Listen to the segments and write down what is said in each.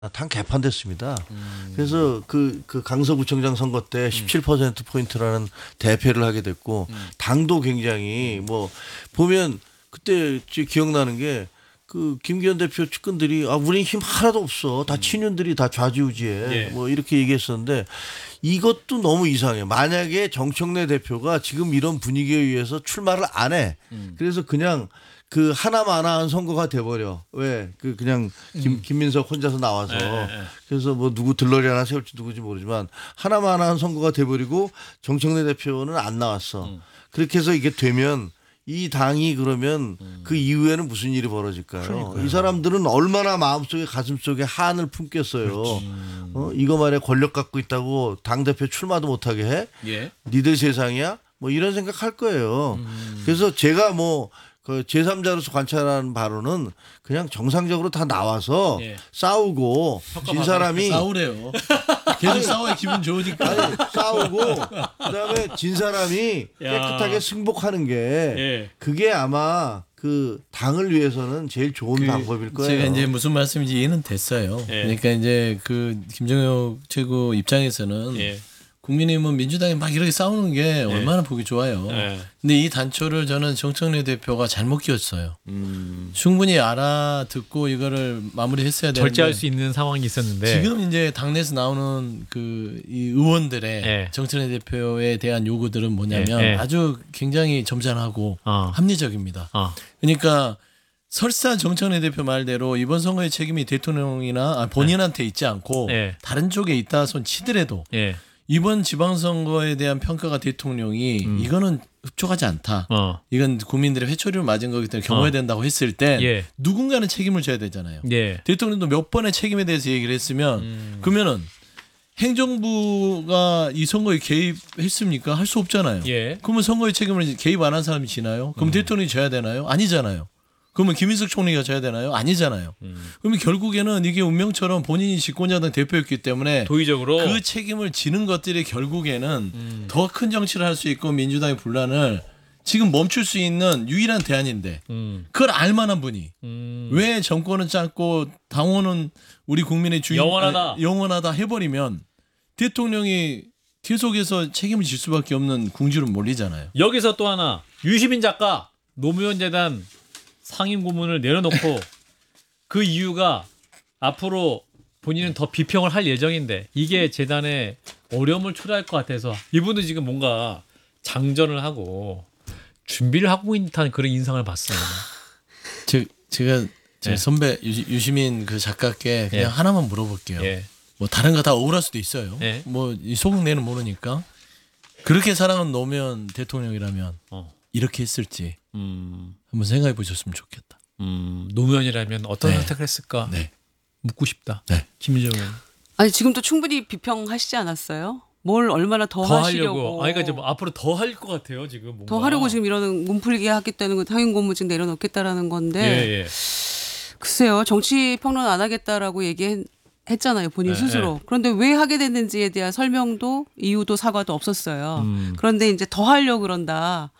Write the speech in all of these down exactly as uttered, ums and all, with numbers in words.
당 개판됐습니다. 음. 그래서 그, 그 강서구청장 선거 때 십칠 퍼센트 포인트라는 대패를 하게 됐고 음. 당도 굉장히 뭐 보면 그때 기억나는 게 그 김기현 대표 측근들이 아 우린 힘 하나도 없어 다 친윤들이 다 좌지우지해 예. 뭐 이렇게 얘기했었는데 이것도 너무 이상해. 만약에 정청래 대표가 지금 이런 분위기에 의해서 출마를 안 해. 음. 그래서 그냥 그 하나만한 선거가 돼버려. 왜? 그 그냥 김, 음. 김민석 혼자서 나와서 예, 예, 예. 그래서 뭐 누구 들러리 하나 세울지 누구지 모르지만 하나만한 선거가 돼버리고 정청래 대표는 안 나왔어. 음. 그렇게 해서 이게 되면 이 당이 그러면 음. 그 이후에는 무슨 일이 벌어질까요? 그러니까요. 이 사람들은 얼마나 마음속에 가슴속에 한을 품겠어요. 음. 어? 이거 말에 권력 갖고 있다고 당대표 출마도 못하게 해? 예. 니들 세상이야? 뭐 이런 생각할 거예요. 음. 그래서 제가 뭐 그 제삼자로서 관찰하는 바로는 그냥 정상적으로 다 나와서 예. 싸우고 진 사람이 싸우래요. 계속 싸워야 기분 좋으니까. 아니, 싸우고 그다음에 진 사람이 야. 깨끗하게 승복하는 게 예. 그게 아마 그 당을 위해서는 제일 좋은 그 방법일 거예요. 제가 이제 무슨 말씀인지 이해는 됐어요. 예. 그러니까 이제 그 김정혁 최고 입장에서는 예. 국민의힘은 민주당이 막 이렇게 싸우는 게 얼마나 보기 좋아요. 예. 근데 이 단초를 저는 정청래 대표가 잘못 끼웠어요. 음. 충분히 알아듣고 이거를 마무리했어야 되는데 절제할 수 있는 상황이 있었는데 지금 이제 당내에서 나오는 그 이 의원들의 예. 정청래 대표에 대한 요구들은 뭐냐면 예, 예. 아주 굉장히 점잖하고 어. 합리적입니다. 어. 그러니까 설사 정청래 대표 말대로 이번 선거의 책임이 대통령이나 아, 본인한테 있지 않고 예. 다른 쪽에 있다 손 치더라도 예. 이번 지방선거에 대한 평가가 대통령이 음. 이거는 흡족하지 않다. 어. 이건 국민들의 회초리를 맞은 거기 때문에 경호해야 어. 된다고 했을 때 예. 누군가는 책임을 져야 되잖아요. 예. 대통령도 몇 번의 책임에 대해서 얘기를 했으면 음. 그러면은 행정부가 이 선거에 개입했습니까? 할 수 없잖아요. 예. 그러면 선거의 책임을 개입 안 한 사람이 지나요? 그럼 대통령이 져야 되나요? 아니잖아요. 그러면 김인석 총리가 져야 되나요? 아니잖아요. 음. 그러면 결국에는 이게 운명처럼 본인이 집권여당 대표였기 때문에 도의적으로 그 책임을 지는 것들이 결국에는 음. 더 큰 정치를 할 수 있고 민주당의 분란을 지금 멈출 수 있는 유일한 대안인데 음. 그걸 알 만한 분이 음. 왜 정권은 짧고 당원은 우리 국민의 주인 영원하다. 아, 영원하다 해버리면 대통령이 계속해서 책임을 질 수밖에 없는 궁지로 몰리잖아요. 여기서 또 하나 유시민 작가 노무현 재단 상임 고문을 내려놓고 그 이유가 앞으로 본인은 더 비평을 할 예정인데 이게 재단에 어려움을 초래할 것 같아서 이분은 지금 뭔가 장전을 하고 준비를 하고 있는 듯한 그런 인상을 봤어요. 제, 제가 제 예. 선배 유, 유시민 그 작가께 그냥 예. 하나만 물어볼게요. 예. 뭐 다른 거 다 억울할 수도 있어요. 예. 뭐 이 소극 내는 모르니까 그렇게 사랑은 노무현 대통령이라면 어. 이렇게 했을지 음. 한번 생각해 보셨으면 좋겠다. 음. 노무현이라면 어떤 네. 선택을 했을까? 네. 묻고 싶다. 네. 김일정 의원. 아니 지금도 충분히 비평하시지 않았어요? 뭘 얼마나 더, 더 하시려고? 하려고. 아니 그러니까 좀 앞으로 더 할 것 같아요 지금. 뭔가. 더 하려고 지금 이러는 몸풀기 하겠다는 건 상임 고무직 내려놓겠다라는 건데 예, 예. 글쎄요 정치 평론 안 하겠다라고 얘기했잖아요 본인 예, 스스로. 그런데 왜 하게 됐는지에 대한 설명도 이유도 사과도 없었어요. 음. 그런데 이제 더 하려고 그런다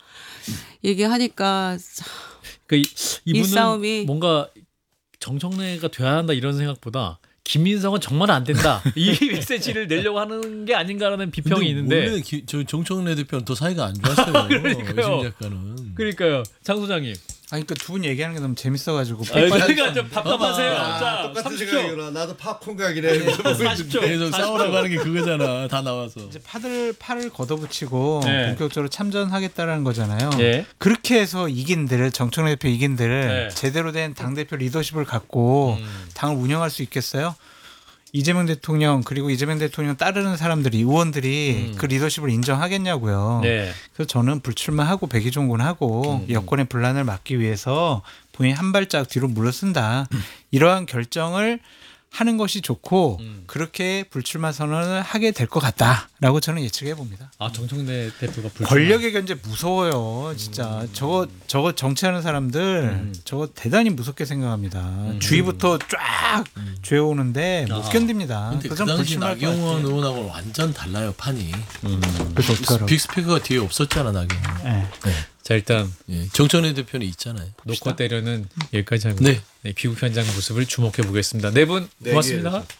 얘기하니까 그러니까 이, 이분은 싸움이- 뭔가 정청래가 돼야 한다 이런 생각보다 김민석은 정말 안 된다 이 메시지를 내려고 하는 게 아닌가라는 비평이 근데 있는데 원래 기, 저 정청래 대표는 더 사이가 안 좋았어요. 그러니까요. 유시민 작가는. 그러니까요 장 소장님. 아니 그러니까 두 분 얘기하는 게 너무 재밌어가지고 아, 그러니까 좀 답답하세요. 아, 자, 똑같은 삼십 초. 생각이구나. 나도 팝콘 가기래. 사십 초. 계속 싸우라고 하는 게 그거잖아. 다 나와서. 이제 팔을 팔을 걷어붙이고 네. 본격적으로 참전하겠다라는 거잖아요. 예. 그렇게 해서 이긴들 정청래 대표 이긴들 네. 제대로 된 당 대표 리더십을 갖고 음. 당을 운영할 수 있겠어요? 이재명 대통령 그리고 이재명 대통령 따르는 사람들이 의원들이 음. 그 리더십을 인정하겠냐고요. 네. 그래서 저는 불출마하고 백의종군하고 음. 여권의 분란을 막기 위해서 본인 한 발짝 뒤로 물러선다. 이러한 결정을 하는 것이 좋고 음. 그렇게 불출마 선언을 하게 될 것 같다라고 저는 예측해 봅니다. 아 정청래 대표가 불출마. 권력의 견제 무서워요, 진짜. 음. 저거 저거 정치하는 사람들 음. 저거 대단히 무섭게 생각합니다. 음. 주위부터 쫙 음. 죄오는데 못 아. 견딥니다. 근데 그 그래서 당시 불출마할 것 나경원 같아요. 의원하고 완전 달라요 판이. 음. 그래서 어떡하라고? 빅스피커가 뒤에 없었잖아 나경원. 네. 네. 자 일단 예, 정청래 대표는 있잖아요. 녹화 때려는 여기까지 하고 네. 네, 귀국 현장 모습을 주목해 보겠습니다. 네 분 네, 고맙습니다. 예,